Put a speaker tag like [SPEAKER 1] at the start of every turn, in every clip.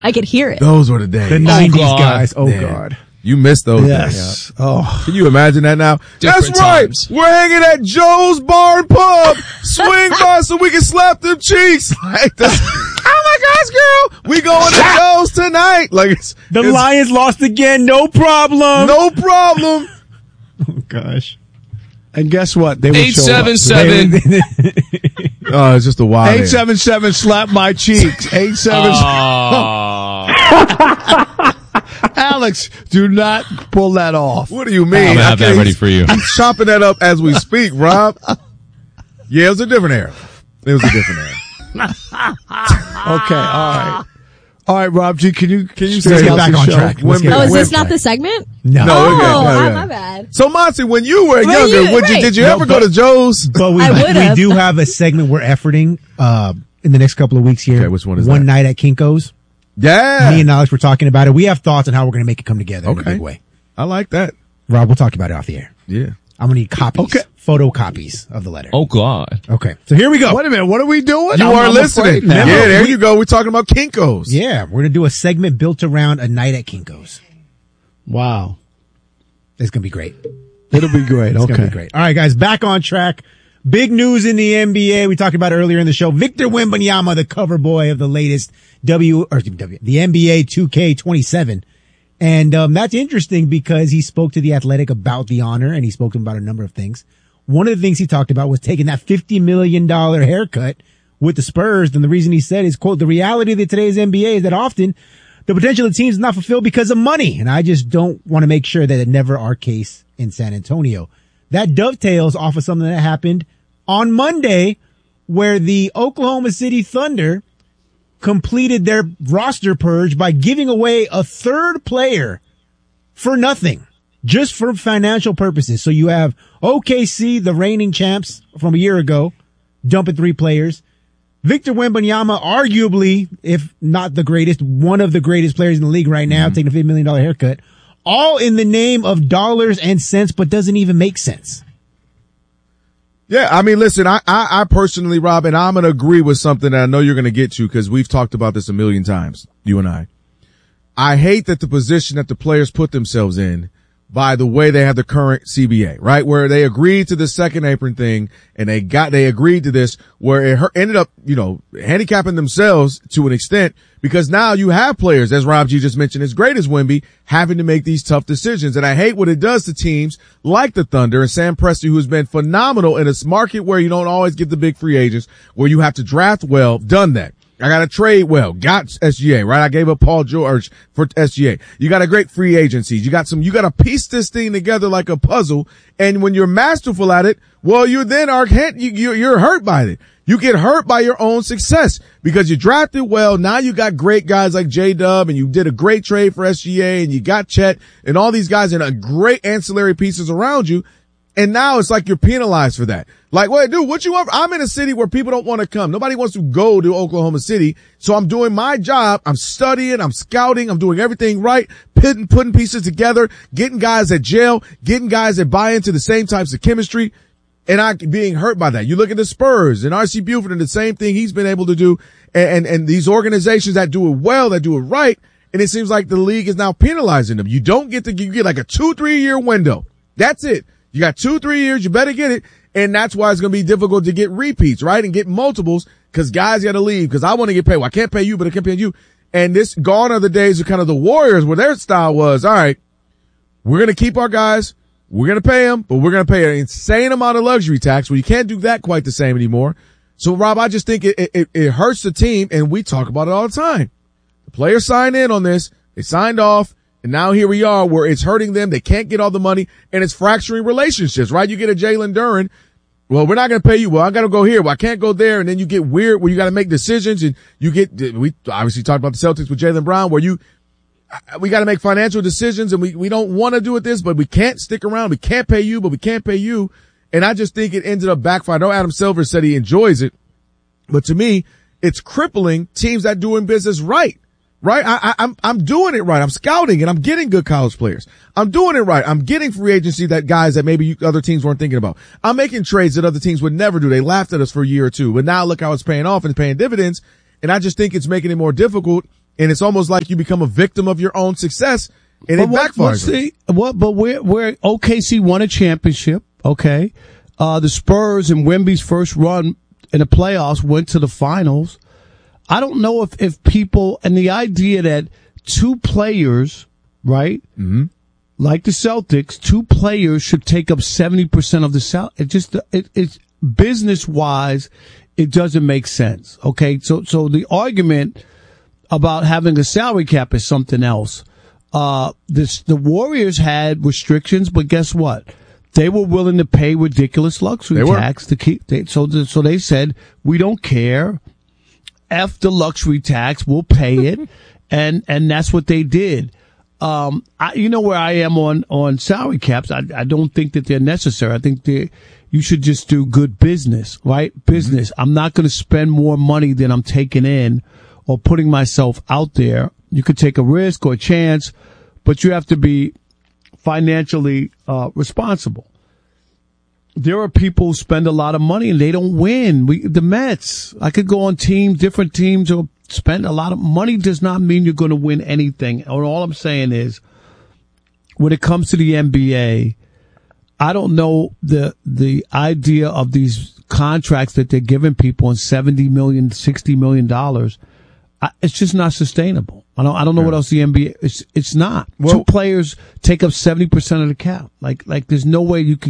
[SPEAKER 1] I could hear it.
[SPEAKER 2] Those were the days.
[SPEAKER 3] The 90s
[SPEAKER 4] God.
[SPEAKER 3] guys. Oh,
[SPEAKER 2] Man.
[SPEAKER 3] God.
[SPEAKER 2] You missed those days.
[SPEAKER 3] Yes. Oh.
[SPEAKER 2] Can you imagine that now?
[SPEAKER 4] Different
[SPEAKER 2] That's right.
[SPEAKER 4] times.
[SPEAKER 2] We're hanging at Joe's Barn Pub. Swing by so we can slap them cheeks. Like this. Oh my gosh, girl. We going to Joe's tonight. Like it's
[SPEAKER 3] Lions lost again. No problem.
[SPEAKER 2] no problem.
[SPEAKER 3] Oh, gosh.
[SPEAKER 5] And guess what? They would show up.
[SPEAKER 4] 877.
[SPEAKER 2] Oh, it's just a wild.
[SPEAKER 5] 877 slap my cheeks. 877. Alex, do not pull that off.
[SPEAKER 2] What do you mean?
[SPEAKER 4] I'm gonna have that
[SPEAKER 2] Okay,
[SPEAKER 4] ready for you.
[SPEAKER 2] He's chopping that up as we speak, Rob. Yeah, it was a different era. It was a different era.
[SPEAKER 5] Okay, all right. All right, Rob G, can you
[SPEAKER 3] Let's
[SPEAKER 5] stay
[SPEAKER 3] get
[SPEAKER 5] out
[SPEAKER 3] back
[SPEAKER 5] the
[SPEAKER 3] on
[SPEAKER 5] show?
[SPEAKER 3] track. Let's get
[SPEAKER 1] Oh,
[SPEAKER 3] back
[SPEAKER 1] is
[SPEAKER 3] on
[SPEAKER 1] this
[SPEAKER 3] track.
[SPEAKER 1] not the segment?
[SPEAKER 3] No.
[SPEAKER 2] No, we're good.
[SPEAKER 1] Oh,
[SPEAKER 2] No, yeah.
[SPEAKER 1] my bad.
[SPEAKER 2] So, Monty, when you were
[SPEAKER 1] When
[SPEAKER 2] younger,
[SPEAKER 1] you- right.
[SPEAKER 2] did you ever go to Joe's?
[SPEAKER 3] But
[SPEAKER 1] I
[SPEAKER 3] we
[SPEAKER 1] would've.
[SPEAKER 3] do have a segment we're efforting in the next couple of weeks here.
[SPEAKER 2] Okay, which one is
[SPEAKER 3] One
[SPEAKER 2] that?
[SPEAKER 3] night at Kinko's.
[SPEAKER 2] Yeah.
[SPEAKER 3] Me and Alex were talking about it. We have thoughts on how we're going to make it come together in a
[SPEAKER 2] Okay.
[SPEAKER 3] big way.
[SPEAKER 2] I like that.
[SPEAKER 3] Rob, we'll talk about it off the air.
[SPEAKER 2] Yeah.
[SPEAKER 3] I'm going to need copies.
[SPEAKER 5] Okay.
[SPEAKER 3] Photocopies of the letter.
[SPEAKER 4] Oh, God.
[SPEAKER 3] Okay. So here we go.
[SPEAKER 5] Wait a minute, what are we doing?
[SPEAKER 2] You are
[SPEAKER 5] I'm
[SPEAKER 2] listening.
[SPEAKER 5] afraid now.
[SPEAKER 2] Yeah, there you go. We're talking about Kinko's.
[SPEAKER 3] Yeah, we're going to do a segment built around a night at Kinko's.
[SPEAKER 5] Wow.
[SPEAKER 3] It's going to be great.
[SPEAKER 5] It'll be great.
[SPEAKER 3] It's
[SPEAKER 5] Okay.
[SPEAKER 3] going to be great. All right, guys, back on track. Big news in the NBA. We talked about it earlier in the show. Victor Wembanyama, the cover boy of the latest the NBA 2K27. And that's interesting because he spoke to The Athletic about the honor and he spoke to him about a number of things. One of the things he talked about was taking that $50 million haircut with the Spurs. And the reason he said is, quote, the reality of today's NBA is that often the potential of teams is not fulfilled because of money. And I just don't want to make sure that it never our case in San Antonio. That dovetails off of something that happened on Monday where the Oklahoma City Thunder completed their roster purge by giving away a third player for nothing, just for financial purposes. So you have OKC, the reigning champs from a year ago, dumping 3 players. Victor Wembanyama, arguably, if not the greatest, one of the greatest players in the league right now, taking a $50 million haircut, all in the name of dollars and cents, but doesn't even make sense.
[SPEAKER 2] Yeah, I mean, listen, I personally, Rob, and I'm going to agree with something that I know you're going to get to because we've talked about this a million times, you and I. I hate that the position that the players put themselves in by the way they have the current CBA, right? Where they agreed to the second apron thing and they agreed to this where it ended up, handicapping themselves to an extent because now you have players, as Rob G just mentioned, as great as Wemby, having to make these tough decisions. And I hate what it does to teams like the Thunder and Sam Presti, who's been phenomenal in a market where you don't always get the big free agents, where you have to draft well, done that. I got to trade well, got SGA, right? I gave up Paul George for SGA. You got a great free agencies. You got to piece this thing together like a puzzle. And when you're masterful at it, well, you're hurt by it. You get hurt by your own success because you drafted well. Now you got great guys like J-Dub and you did a great trade for SGA and you got Chet and all these guys and a great ancillary pieces around you. And now it's like you're penalized for that. Like, wait, dude, what you want? I'm in a city where people don't want to come. Nobody wants to go to Oklahoma City. So I'm doing my job. I'm studying. I'm scouting. I'm doing everything right. Putting pieces together, getting guys at jail, getting guys that buy into the same types of chemistry. And I being hurt by that. You look at the Spurs and R.C. Buford and the same thing he's been able to do. And these organizations that do it well, that do it right. And it seems like the league is now penalizing them. You get like a 2-3 year window. That's it. You got 2-3 years. You better get it. And that's why it's going to be difficult to get repeats, right? And get multiples because guys got to leave because I want to get paid. Well, I can't pay you, but I can pay you. And gone are the days of kind of the Warriors where their style was, all right, we're going to keep our guys. We're going to pay them, but we're going to pay an insane amount of luxury tax. Well, you can't do that quite the same anymore. So Rob, I just think it hurts the team. And we talk about it all the time. The players signed in on this. They signed off. And now here we are where it's hurting them. They can't get all the money and it's fracturing relationships, right? You get a Jalen Duren. Well, we're not going to pay you. Well, I got to go here. Well, I can't go there. And then you get weird where you got to make decisions and we obviously talked about the Celtics with Jaylen Brown where we got to make financial decisions and we don't want to do it this, but we can't stick around. We can't pay you, but we can't pay you. And I just think it ended up backfiring. I know Adam Silver said he enjoys it, but to me, it's crippling teams that doing business right. Right? I'm doing it right. I'm scouting and I'm getting good college players. I'm doing it right. I'm getting free agency that guys that maybe other teams weren't thinking about. I'm making trades that other teams would never do. They laughed at us for a year or two, but now look how it's paying off and paying dividends. And I just think it's making it more difficult. And it's almost like you become a victim of your own success, and it backfires.
[SPEAKER 5] But where OKC won a championship, okay? The Spurs and Wemby's first run in the playoffs went to the finals. I don't know if people, and the idea that two players, right? Mm-hmm. Like the Celtics, two players should take up 70% of the salary. It's business wise, it doesn't make sense. Okay. So the argument about having a salary cap is something else. The Warriors had restrictions, but guess what? They were willing to pay ridiculous luxury tax to keep. So they said, we don't care. F the luxury tax, we'll pay it, and that's what they did. You know where I am on salary caps. I don't think that they're necessary. I think you should just do good business, right? Business. Mm-hmm. I'm not going to spend more money than I'm taking in or putting myself out there. You could take a risk or a chance, but you have to be financially responsible. There are people who spend a lot of money and they don't win. The Mets, I could go on different teams, or spend a lot of money. Does not mean you're going to win anything. All I'm saying is, when it comes to the NBA, I don't know the idea of these contracts that they're giving people in $70 million, $60 million. It's just not sustainable. I don't know what else the NBA. It's not. Well, two players take up 70% of the cap. Like there's no way you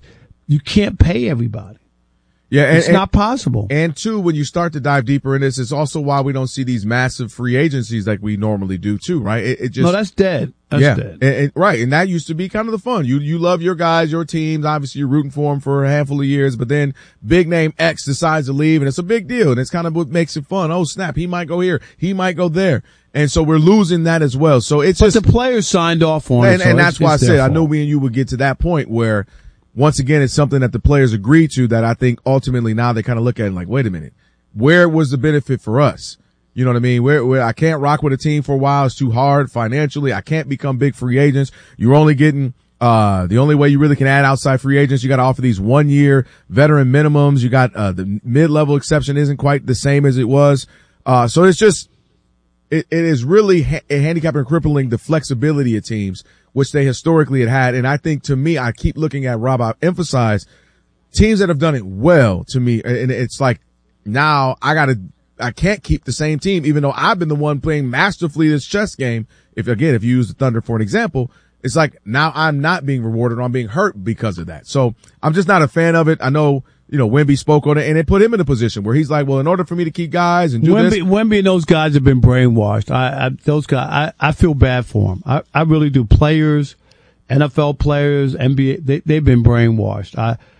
[SPEAKER 5] can't pay everybody.
[SPEAKER 2] Yeah,
[SPEAKER 5] it's not possible.
[SPEAKER 2] And two, when you start to dive deeper in this, it's also why we don't see these massive free agencies like we normally do too, right? It just,
[SPEAKER 5] no, that's dead. That's dead.
[SPEAKER 2] Right. And that used to be kind of the fun. You love your guys, your teams. Obviously you're rooting for them for a handful of years, but then big name X decides to leave and it's a big deal. And it's kind of what makes it fun. Oh snap. He might go here. He might go there. And so we're losing that as well. So it's
[SPEAKER 5] but the players signed off on it.
[SPEAKER 2] And that's why I said, I know me and you would get to that point where, once again, it's something that the players agree to that I think ultimately now they kind of look at it like, wait a minute, where was the benefit for us? You know what I mean? Where I can't rock with a team for a while. It's too hard financially. I can't become big free agents. You're only getting, the only way you really can add outside free agents, you got to offer these 1 year veteran minimums. You got, the mid-level exception isn't quite the same as it was. So it's just, it is really handicapping and crippling the flexibility of teams, which they historically had. And I think, to me, I keep looking at, Rob, I emphasize teams that have done it well to me. And it's like, now I can't keep the same team, even though I've been the one playing masterfully this chess game. If you use the Thunder for an example, it's like now I'm not being rewarded or I'm being hurt because of that. So I'm just not a fan of it. I know, Wemby spoke on it and it put him in a position where he's like, well, in order for me to keep guys and do this.
[SPEAKER 5] Wemby and those guys have been brainwashed. Those guys, I feel bad for them. I really do. Players, NFL players, NBA, they've been brainwashed.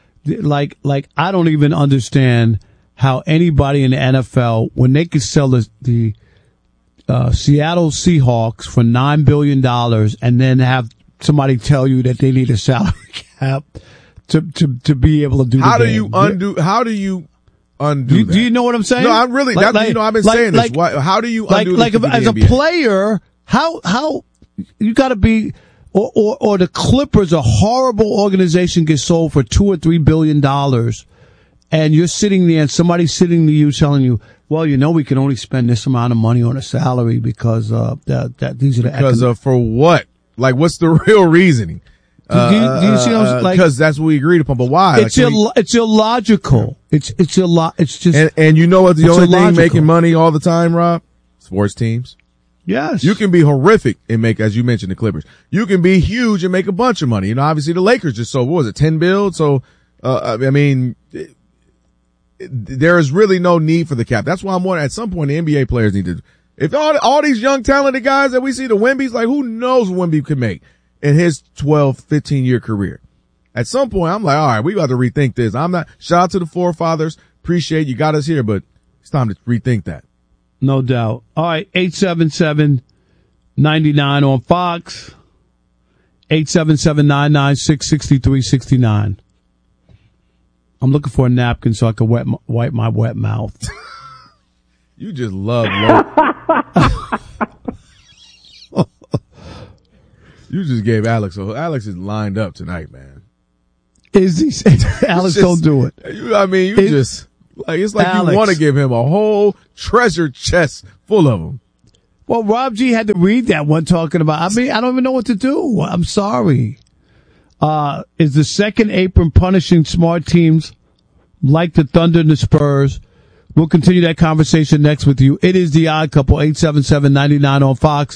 [SPEAKER 5] I don't even understand how anybody in the NFL, when they could sell the Seattle Seahawks for $9 billion and then have somebody tell you that they need a salary cap to be able to do
[SPEAKER 2] how do you undo that?
[SPEAKER 5] Do you know what I'm saying?
[SPEAKER 2] No, I'm really, I've been saying this. How do you undo
[SPEAKER 5] this as a player, how you gotta be, or the Clippers, a horrible organization, gets sold for $2 or $3 billion and you're sitting there and somebody's sitting to you telling you, well, we can only spend this amount of money on a salary because, these are the
[SPEAKER 2] for what? Like, what's the real reasoning?
[SPEAKER 5] Do you see what I'm like?
[SPEAKER 2] Because that's what we agreed upon. But why?
[SPEAKER 5] It's illogical. It's just.
[SPEAKER 2] And you know what? The only thing making money all the time, Rob? Sports teams.
[SPEAKER 5] Yes.
[SPEAKER 2] You can be horrific and make, as you mentioned, the Clippers. You can be huge and make a bunch of money. Obviously the Lakers just sold, what was it, 10 billion? So, there is really no need for the cap. That's why I'm wondering, at some point the NBA players need to, if all these young talented guys that we see, the Wemby's, like, who knows what Wemby could make in his 12, 15 year career. At some point, I'm like, all right, we got to rethink this. Shout out to the forefathers. Appreciate you got us here, but it's time to rethink that.
[SPEAKER 5] No doubt. All right. 877-99 on Fox. 877-996-6369. I'm looking for a napkin so I can wipe my wet mouth.
[SPEAKER 2] You just love You just gave Alex. So Alex is lined up tonight, man.
[SPEAKER 5] Is he? Alex, don't do it.
[SPEAKER 2] It's like Alex, you want to give him a whole treasure chest full of them.
[SPEAKER 5] Well, Rob G had to read that one talking about, I don't even know what to do. I'm sorry. Is the second apron punishing smart teams like the Thunder and the Spurs? We'll continue that conversation next with you. It is The Odd Couple, 877-99 on Fox,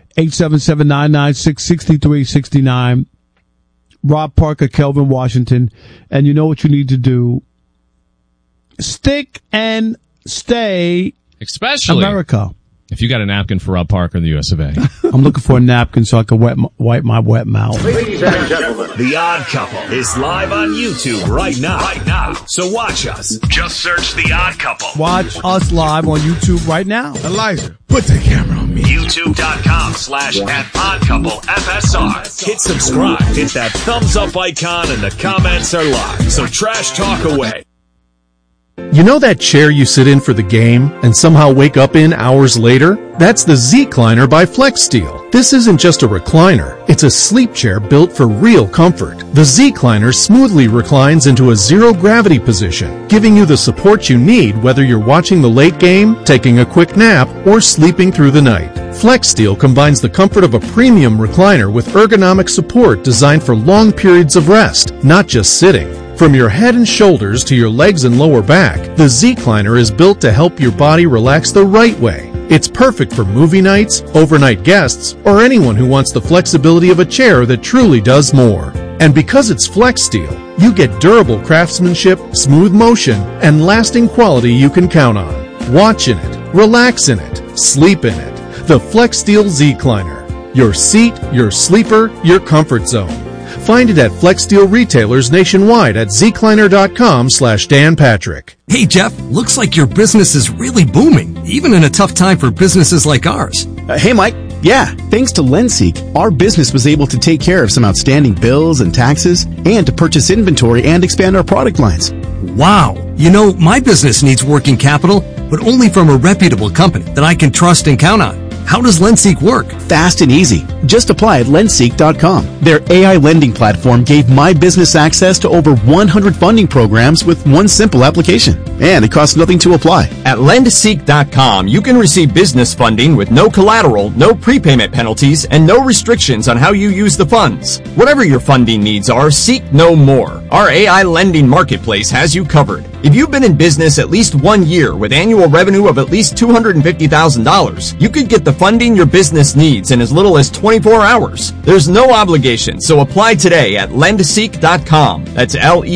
[SPEAKER 5] 877-996-6369. Rob Parker, Kelvin Washington. And you know what you need to do. Stick and stay
[SPEAKER 1] Especially
[SPEAKER 5] America.
[SPEAKER 1] If you got a napkin for Rob Parker in the US of A.
[SPEAKER 5] I'm looking for a napkin so I can wipe my wet mouth.
[SPEAKER 4] Ladies and gentlemen, The Odd Couple is live on YouTube right now. So watch us. Just search The Odd Couple.
[SPEAKER 5] Watch us live on YouTube right now.
[SPEAKER 2] Elijah, put the camera on me.
[SPEAKER 4] YouTube.com/@oddcouplefsr. Hit subscribe. Hit that thumbs up icon and the comments are live. So trash talk away.
[SPEAKER 6] You know that chair you sit in for the game and somehow wake up in hours later? That's the Z-Cliner by FlexSteel. This isn't just a recliner. It's a sleep chair built for real comfort. The Z-Cliner smoothly reclines into a zero-gravity position, giving you the support you need whether you're watching the late game, taking a quick nap, or sleeping through the night. FlexSteel combines the comfort of a premium recliner with ergonomic support designed for long periods of rest, not just sitting. From your head and shoulders to your legs and lower back, the Z-Cliner is built to help your body relax the right way. It's perfect for movie nights, overnight guests, or anyone who wants the flexibility of a chair that truly does more. And because it's FlexSteel, you get durable craftsmanship, smooth motion, and lasting quality you can count on. Watch in it, relax in it, sleep in it. The FlexSteel Z-Cliner. Your seat, your sleeper, your comfort zone. Find it at FlexSteel retailers nationwide at zcliner.com/Dan Patrick.
[SPEAKER 7] Hey, Jeff, looks like your business is really booming, even in a tough time for businesses like ours.
[SPEAKER 8] Hey, Mike. Yeah, thanks to LendSeek, our business was able to take care of some outstanding bills and taxes and to purchase inventory and expand our product lines.
[SPEAKER 7] Wow. You know, my business needs working capital, but only from a reputable company that I can trust and count on. How does LendSeek work?
[SPEAKER 8] Fast and easy. Just apply at lendseek.com. Their AI lending platform gave my business access to over 100 funding programs with one simple application. And it costs nothing to apply.
[SPEAKER 9] At lendseek.com, you can receive business funding with no collateral, no prepayment penalties, and no restrictions on how you use the funds. Whatever your funding needs are, seek no more. Our AI lending marketplace has you covered. If you've been in business at least 1 year with annual revenue of at least $250,000, you could get the funding your business needs in as little as 24 hours. There's no obligation, so apply today at lendseek.com. That's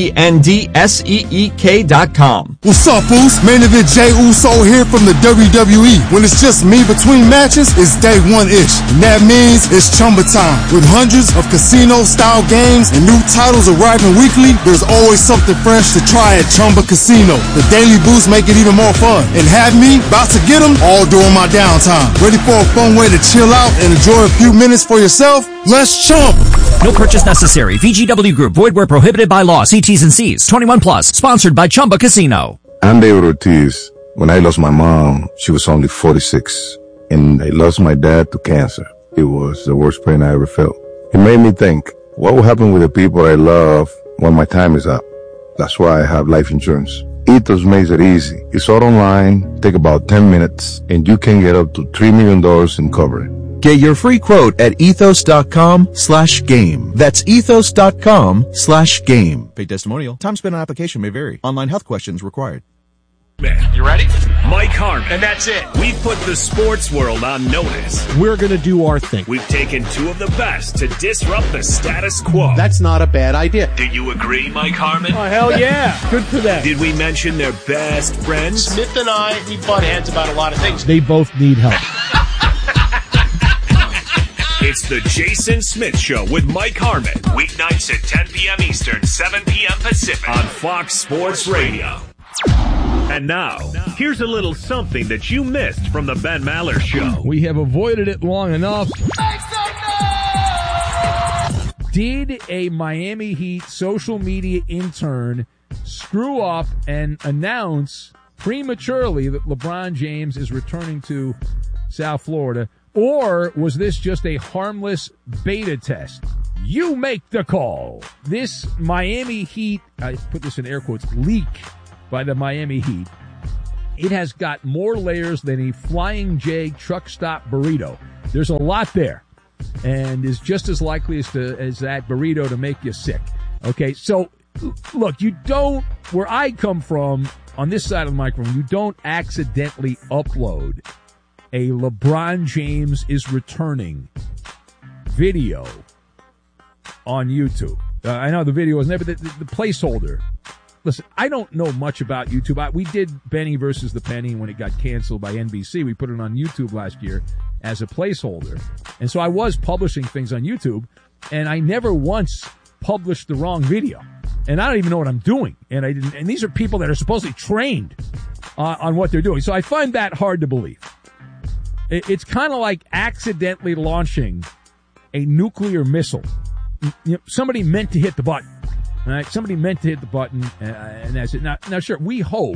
[SPEAKER 9] LENDSEEK.com.
[SPEAKER 10] What's up, fools? Main event Jey Uso here from the WWE. When it's just me between matches, it's day one-ish. And that means it's Chumba time. With hundreds of casino-style games and new titles arriving weekly, there's always something fresh to try at Chumba Casino. The daily boosts make it even more fun. And have me about to get them all during my downtime. Ready for a fun way to chill out and enjoy a few minutes for yourself? Let's chump!
[SPEAKER 11] No purchase necessary. VGW Group. Void where prohibited by law. See T's and C's. 21 plus. Sponsored by Chumba Casino.
[SPEAKER 12] I'm David Ortiz. When I lost my mom, she was only 46. And I lost my dad to cancer. It was the worst pain I ever felt. It made me think, what will happen with the people I love when my time is up? That's why I have life insurance. Ethos makes it easy. It's all online, take about 10 minutes, and you can get up to $3 million in coverage.
[SPEAKER 13] Get your free quote at ethos.com/game. That's ethos.com/game.
[SPEAKER 14] Paid testimonial. Time spent on application may vary. Online health questions required.
[SPEAKER 4] You ready? Mike Harmon. And that's it. We've put the sports world on notice.
[SPEAKER 15] We're going to do our thing.
[SPEAKER 4] We've taken two of the best to disrupt the status quo.
[SPEAKER 15] That's not a bad idea.
[SPEAKER 4] Do you agree, Mike Harmon?
[SPEAKER 15] Oh, hell yeah. Good for them.
[SPEAKER 4] Did we mention their best friends?
[SPEAKER 16] Smith and I, we butt heads about a lot of things.
[SPEAKER 15] They both need help.
[SPEAKER 4] It's the Jason Smith Show with Mike Harmon. Weeknights at 10 p.m. Eastern, 7 p.m. Pacific on Fox Sports Radio. And now, here's a little something that you missed from the Ben Maller Show.
[SPEAKER 17] We have avoided it long enough. Did a Miami Heat social media intern screw up and announce prematurely that LeBron James is returning to South Florida? Or was this just a harmless beta test? You make the call. This Miami Heat, I put this in air quotes, leak by the Miami Heat it has got more layers than a Flying J truck stop burrito. There's a lot there, and is just as likely as that burrito to make you sick. Okay, so look, you don't, where I come from, on this side of the microphone, you don't accidentally upload a LeBron James is returning video on YouTube. I know the video was never the placeholder. Listen, I don't know much about YouTube. We did Benny versus the Penny when it got canceled by NBC. We put it on YouTube last year as a placeholder. And so I was publishing things on YouTube, and I never once published the wrong video. And I don't even know what I'm doing. And I didn't. And these are people that are supposedly trained on what they're doing. So I find that hard to believe. It's kind of like accidentally launching a nuclear missile. You know, somebody meant to hit the button. All right, somebody meant to hit the button, and that's it. Now, sure, we hope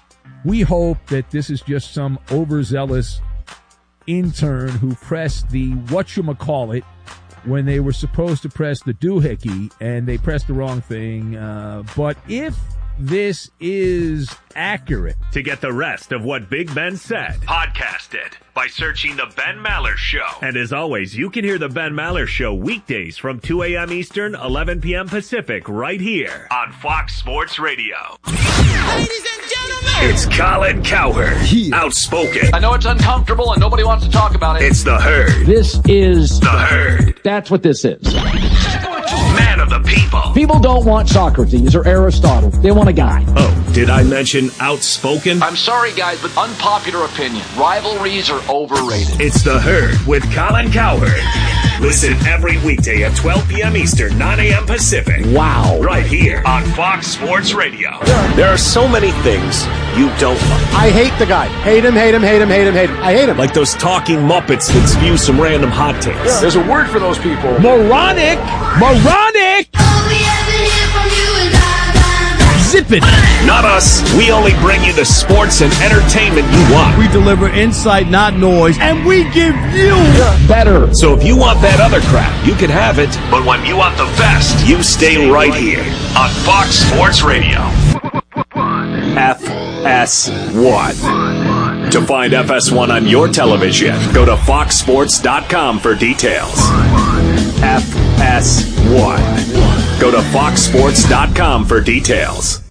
[SPEAKER 17] that this is just some overzealous intern who pressed the whatchamacallit when they were supposed to press the doohickey, and they pressed the wrong thing. But if this is accurate.
[SPEAKER 4] To get the rest of what Big Ben said, podcast it by searching The Ben Maller Show. And as always, you can hear The Ben Maller Show weekdays from 2 a.m. Eastern, 11 p.m. Pacific, right here on Fox Sports Radio. Ladies and gentlemen, it's Colin Cowherd, outspoken.
[SPEAKER 18] I know it's uncomfortable and nobody wants to talk about it.
[SPEAKER 4] It's The Herd.
[SPEAKER 18] This is
[SPEAKER 4] The Herd.
[SPEAKER 18] That's what this is.
[SPEAKER 4] Man of the people.
[SPEAKER 18] People don't want Socrates or Aristotle. They want a guy.
[SPEAKER 4] Oh, did I mention outspoken?
[SPEAKER 18] I'm sorry, guys, but unpopular opinion. Rivalries are overrated.
[SPEAKER 4] It's The Herd with Colin Cowherd. Listen every weekday at 12 p.m. Eastern, 9 a.m. Pacific.
[SPEAKER 18] Wow.
[SPEAKER 4] Right here on Fox Sports Radio. There are so many things you don't like.
[SPEAKER 15] I hate the guy. Hate him, hate him, hate him, hate him, hate him. I hate him.
[SPEAKER 4] Like those talking Muppets that spew some random hot takes.
[SPEAKER 18] Yeah. There's a word for those people.
[SPEAKER 17] Moronic! Moronic! Zip it!
[SPEAKER 4] Not us. We only bring you the sports and entertainment you want.
[SPEAKER 5] We deliver insight, not noise, and we give you
[SPEAKER 18] better.
[SPEAKER 4] So if you want that other crap, you can have it. But when you want the best, you stay right here on Fox Sports Radio. FS1. To find FS1 on your television, go to foxsports.com for details. FS1. Go to foxsports.com for details.